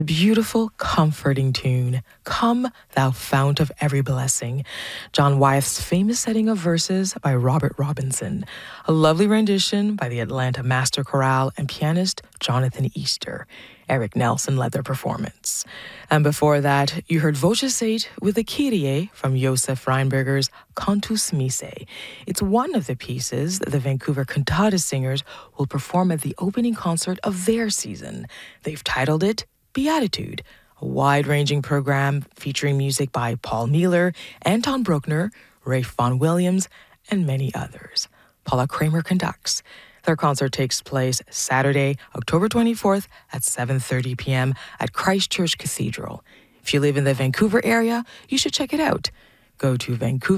Beautiful, comforting tune, Come Thou Fount of Every Blessing, John Wyeth's famous setting of verses by Robert Robinson, a lovely rendition by the Atlanta Master Chorale and pianist Jonathan Easter. Eric Nelson led their performance. And before that, you heard Voce Sate with the Kyrie from Josef Reinberger's Cantus Mise. It's one of the pieces that the Vancouver Cantata Singers will perform at the opening concert of their season. They've titled it Beatitude, a wide-ranging program featuring music by Paul Mueller, Anton Bruckner, Rafe Vaughan Williams, and many others. Paula Kramer conducts. Their concert takes place Saturday, October 24th at 7:30 p.m. at Christ Church Cathedral. If you live in the Vancouver area, you should check it out. Go to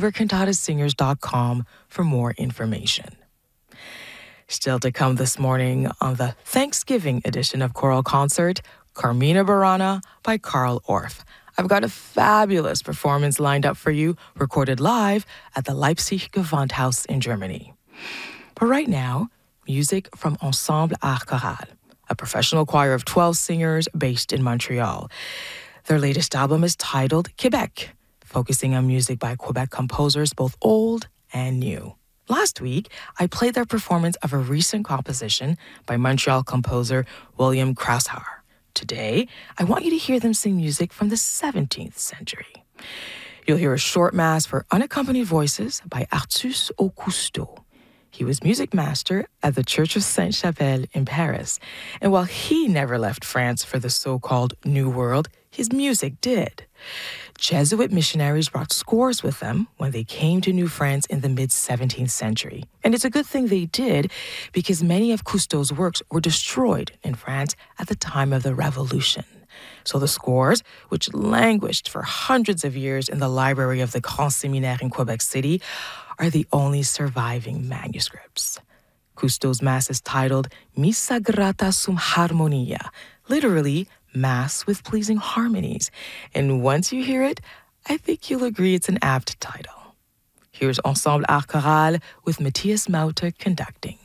vancouvercantatasingers.com for more information. Still to come this morning on the Thanksgiving edition of Choral Concert, Carmina Burana by Carl Orff. I've got a fabulous performance lined up for you, recorded live at the Leipzig Gewandhaus in Germany. But right now, music from Ensemble Art Choral, a professional choir of 12 singers based in Montreal. Their latest album is titled Quebec, focusing on music by Quebec composers both old and new. Last week, I played their performance of a recent composition by Montreal composer William Kraushauer. Today, I want you to hear them sing music from the 17th century. You'll hear a short mass for unaccompanied voices by Artus Augusto. He was music master at the Church of Sainte-Chapelle in Paris, and while he never left France for the so-called New World, his music did. Jesuit missionaries brought scores with them when they came to New France in the mid-17th century. And it's a good thing they did, because many of Cousteau's works were destroyed in France at the time of the Revolution. So the scores, which languished for hundreds of years in the library of the Grand Séminaire in Quebec City, are the only surviving manuscripts. Cousteau's Mass is titled Missa Grata sum Harmonia, literally, Mass with pleasing harmonies. And once you hear it, I think you'll agree it's an apt title. Here's Ensemble Art Choral with Matthias Mauter conducting.